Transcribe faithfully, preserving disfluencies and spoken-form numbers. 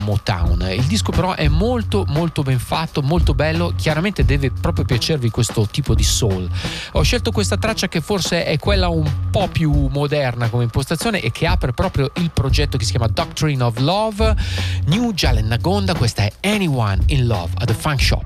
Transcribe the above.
Motown. Il disco però è molto molto ben fatto, molto bello, chiaramente deve proprio piacervi questo tipo di soul. Ho scelto questa traccia che forse è quella un po' più moderna come impostazione e che apre proprio il progetto che si chiama Doctrine of Love. New Jalen Nagonda, questa è Anyone in Love at the Funk Shop.